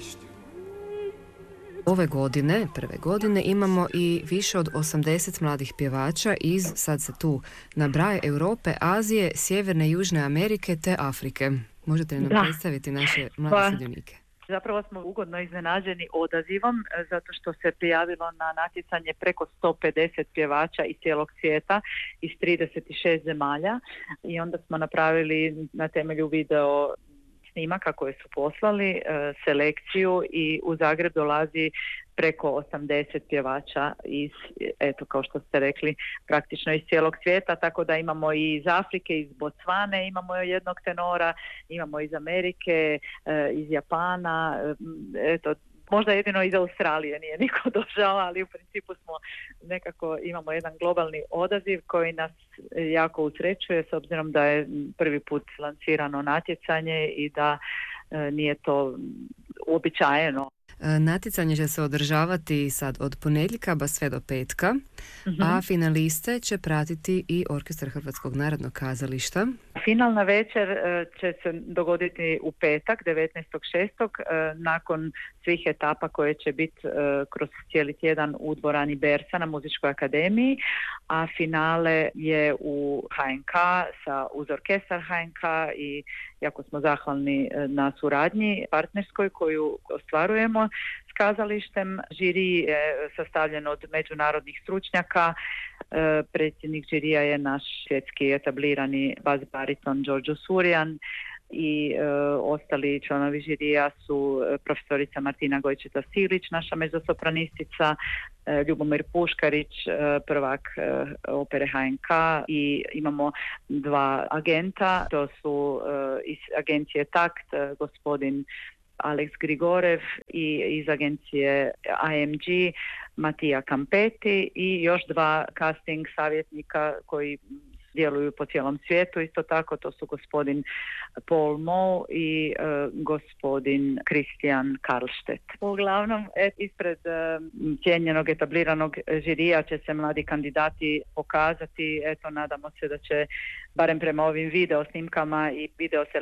Ove godine, prve godine, imamo i više od 80 mladih pjevača iz, sad se tu nabraja, Europe, Azije, Sjeverne i Južne Amerike te Afrike. Možete li nam predstaviti naše mlade sudionike? Zapravo smo ugodno iznenađeni odazivom, zato što se prijavilo na natjecanje preko 150 pjevača iz cijelog svijeta, iz 36 zemalja, i onda smo napravili na temelju video snimaka koje su poslali selekciju, i u Zagreb dolazi preko 80 pjevača iz, eto, kao što ste rekli, praktično iz cijelog svijeta, tako da imamo i iz Afrike, iz Bocvane imamo jednog tenora, imamo iz Amerike, iz Japana, eto, možda jedino iz Australije nije niko došao, ali u principu smo nekako, imamo jedan globalni odaziv koji nas jako usrećuje, s obzirom da je prvi put lansirano natjecanje i da nije to uobičajeno. Natjecanje će se održavati sad od ponedjeljka ba sve do petka, a finaliste će pratiti i Orkestar Hrvatskog narodnog kazališta. Finalna večer će se dogoditi u petak, 19.6. Nakon svih etapa koje će biti kroz cijeli tjedan u dvorani Bersa na Muzičkoj akademiji, a finale je u HNK uz orkestar HNK, i jako smo zahvalni na suradnji partnerskoj koju ostvarujemo s kazalištem. Žiri je sastavljen od međunarodnih stručnjaka. Predsjednik žirija je naš svjetski etablirani bas bariton Đorđo Surjan, i ostali članovi žirija su profesorica Martina Gojčeta-Silić, naša mezzosopranistica, Ljubomir Puškarić, prvak opere HNK, i imamo dva agenta, to su iz agencije Takt, gospodin Alex Grigorev, i iz agencije AMG Matija Kampeti, i još dva casting savjetnika koji djeluju po cijelom svijetu. Isto tako, to su gospodin Paul Moe i gospodin Christian Karlstedt. Uglavnom, ispred cijenjenog etabliranog žirija će se mladi kandidati pokazati. Eto, nadamo se da će, barem prema ovim video snimkama i video